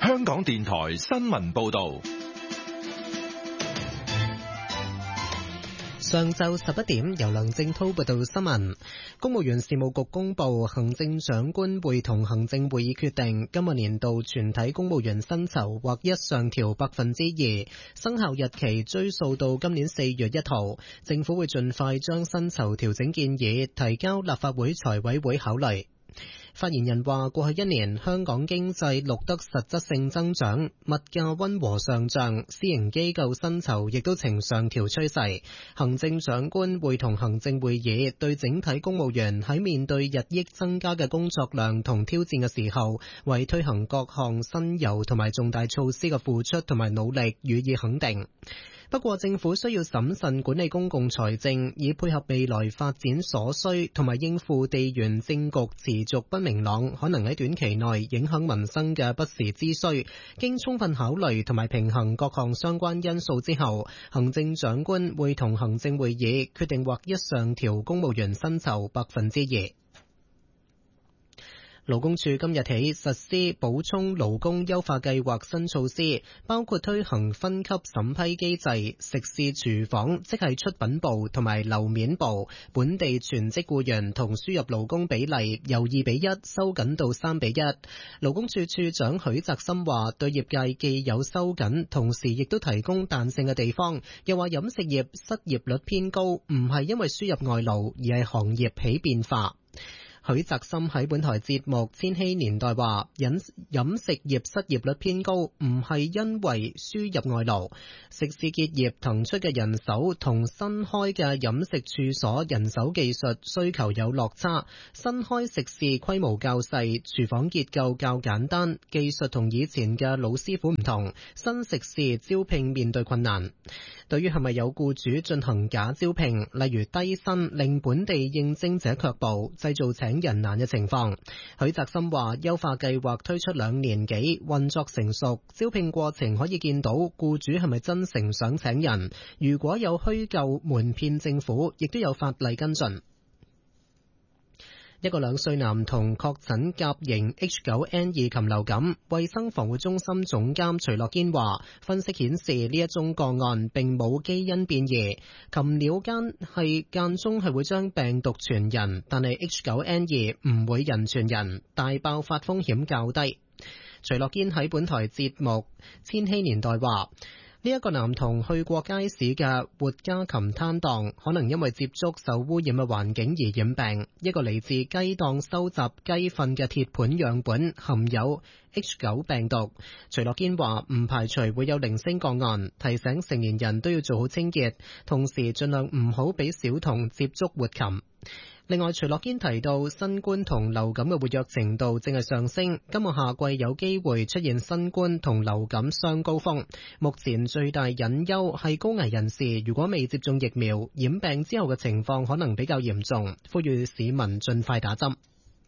香港電台新聞報道。 上晝11點，由梁正滔報道新聞。公務員事務局公布，行政長官會同行政會議決定，今個年度全體公務員薪酬劃一上調2%，生效日期追溯到今年4月1號。政府會盡快將薪酬調整建議提交立法會財委會考慮。發言人話，過去一年香港經濟錄得實質性增長，物價溫和上漲，私營機構薪酬亦都呈上調趨勢。行政長官會同行政會議對整體公務員喺面對日益增加嘅工作量同挑戰嘅時候，為推行各項新猷同埋重大措施嘅付出同埋努力予以肯定。不過政府需要審慎管理公共財政，以配合未來發展所需，同埋應付地緣政局持續不明朗，可能喺短期內影響民生嘅不時之需。經充分考慮同埋平衡各項相關因素之後，行政長官會同行政會議決定劃一上調公務員薪酬2%。勞工處今日起實施補充勞工優化計劃新措施，包括推行分級審批機制，食肆廚房即係出品部同埋樓面部本地全職僱員同輸入勞工比例由2:1收緊到3:1。勞工處處長許澤森話，對業界既有收緊，同時亦都提供彈性嘅地方。又話飲食業失業率偏高，唔係因為輸入外勞，而係行業起變化。許澤森喺本台節目《千禧年代》話，飲食業失業率偏高，唔係因為輸入外勞，食肆結業騰出嘅人手同新開嘅飲食處所人手技術需求有落差。新開食肆規模較細，廚房結構較簡單，技術同以前嘅老師傅唔同，新食肆招聘面對困難。對於係咪有僱主進行假招聘，例如低薪令本地應徵者卻步，製造請人難嘅情況，許澤森話優化計劃推出2年幾，運作成熟，招聘過程可以見到僱主係咪真誠想請人，如果有虛構瞞騙政府，亦都有法例跟進。一個2歲男童確診甲型 H9N2 禽流感，衛生防護中心總監徐樂堅話，分析顯示呢一宗個案並冇基因變異，禽鳥間中係會將病毒傳人，但係 H9N2 唔會人傳人，大爆發風險較低。徐樂堅喺本台節目《千禧年代》話，呢一個男童去過街市嘅活家禽攤檔，可能因為接觸受污染嘅環境而染病。一個嚟自雞檔收集雞糞嘅鐵盤樣本含有 H9 病毒。徐樂堅話唔排除會有零星個案，提醒成年人都要做好清潔，同時盡量唔好俾小童接觸活禽。另外，徐樂堅提到，新冠同流感嘅活躍程度正係上升，今個夏季有機會出現新冠同流感雙高峰。目前最大隱憂係高危人士如果未接種疫苗，染病之後嘅情況可能比較嚴重，呼籲市民盡快打針。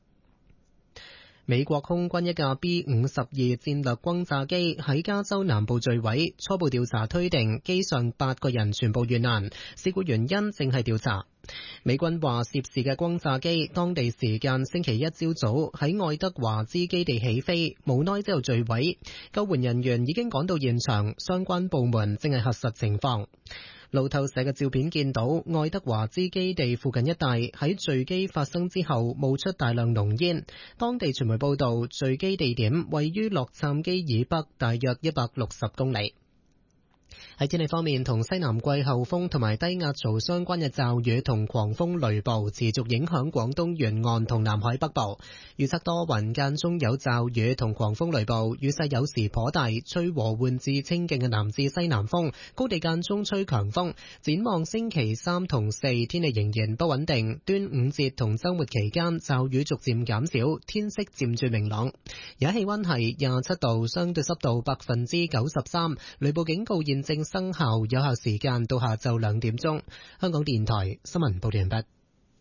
美國空軍一架 B-52戰略轟炸機喺加州南部墜毀，初步調查推定機上8個人全部遇難，事故原因正係調查。美軍話涉事嘅轟炸機當地時間星期一朝早喺愛德華茲基地起飛，無奈之後墜毀，救援人員已經趕到現場，相關部門正係核實情況。路透社嘅照片見到愛德華茲基地附近一帶喺墜機發生之後冒出大量濃煙。當地傳媒報道，墜機地點位於洛杉磯以北大約160公里。喺天氣方面，同西南季候風同埋低壓槽相關嘅驟雨同狂風雷暴持續影響廣東沿岸同南海北部。預測多雲間中有驟雨同狂風雷暴，雨勢有時頗大，吹和緩至清勁嘅南至西南風，高地間中吹強風。展望星期3同4，天氣仍然不穩定。端午節同週末期間驟雨逐漸減少，天色漸轉明朗。而家氣溫係27度，相對濕度93%，雷暴警告現正生效，有效時間到下晝2點鐘。香港電台新聞報道完畢。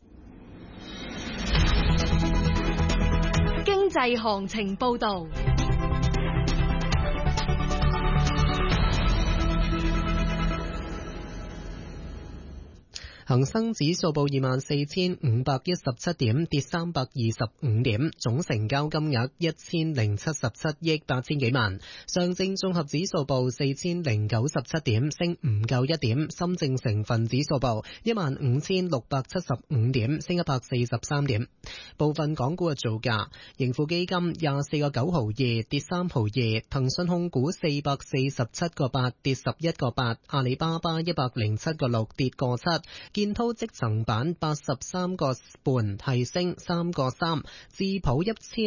經濟行情報道。 恒生指數報24,517點，跌325點，總成交金額1077億8000幾萬。上證綜合指數報4097點，升唔夠1點。深證成分指數報15675點，升143點。部分港股嘅造價：盈富基金24個9毫2，跌3毫2；騰訊控股447個8，跌11個8；阿里巴巴107個6，跌個7；建滔積層板83個半，係升3個3；智普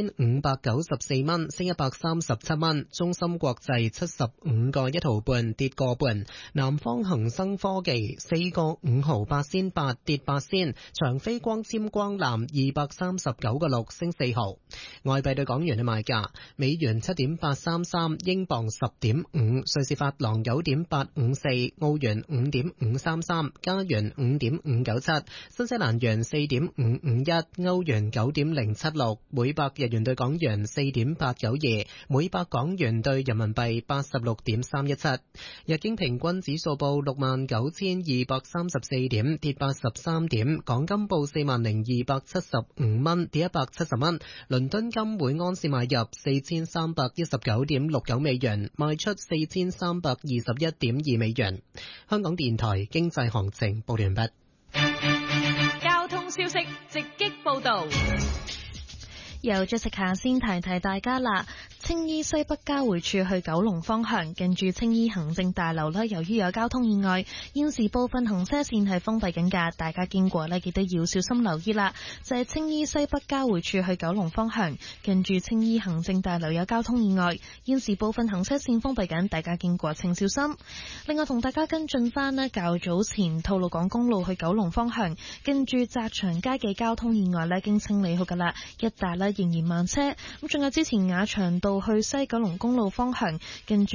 1594蚊，升137蚊；中芯國際75個1毫半，跌個半；南方恒生科技4個5毫8仙8，跌8仙；長飛光纖光纜239個6，升4毫。外幣對港元嘅賣價：美元7.833，英鎊10.5，瑞士法郎9.854，澳元5.533，加元5.597，新西蘭元4.551，歐元9.076，每百日元對港元4.892，每百港元對人民幣86.317。日經平均指數報69,234點，跌83點。港金報40,275蚊，跌170蚊。倫敦金每盎司買入4319.69美元，賣出4321.2美元。香港電台經濟行情報完畢。 交通消息直擊報道。 由Jessica先提大家啦。青衣西北交匯處去九龍方向，近住青衣行政大樓由於有交通意外，現時部分行車線係封閉緊㗎，大家經過記得要小心留意啦。就係青衣西北交匯處去九龍方向，近住青衣行政大樓有交通意外，現時部分行車線封閉緊，大家經過請小心。另外同大家跟進翻較早前吐露港公路去九龍方向，近住澤祥街嘅交通意外已經清理好㗎啦，一帶仍然慢車。咁仲有之前雅翔道去西九龍公路方向，近住